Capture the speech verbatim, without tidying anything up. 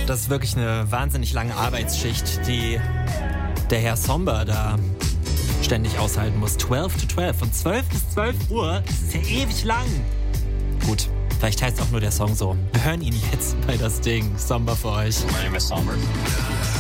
Das ist wirklich eine wahnsinnig lange Arbeitsschicht, die der Herr Somber da ständig aushalten muss. zwölf to zwölf, von zwölf bis zwölf Uhr, das ist ja ewig lang. Gut, vielleicht heißt auch nur der Song so. Wir hören ihn jetzt bei das Ding. Somber für euch. My name is Somber.